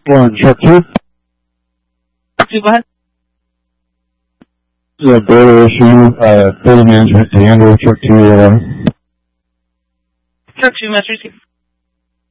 One, truck 2. Truck 2, go ahead. This is a border issue, building management to handle truck 2. Truck 2, Master.